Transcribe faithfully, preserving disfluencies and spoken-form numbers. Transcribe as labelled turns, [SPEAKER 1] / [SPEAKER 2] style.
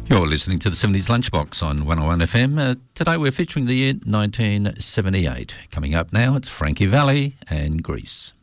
[SPEAKER 1] You're listening to the seventies Lunchbox on one oh one F M. Uh, today we're featuring the year nineteen seventy-eight. Coming up now, it's Frankie Valli and Grease.